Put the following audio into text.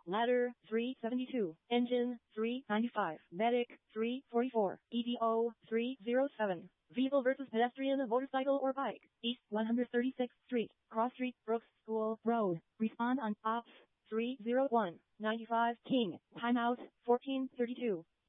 Ladder 372. Engine 395. Medic 344. EDO 307. Vehicle versus pedestrian, motorcycle or bike. East 136th Street. Cross Street, Brooks School Road. Respond on Ops 301. 95 King. Timeout 1432.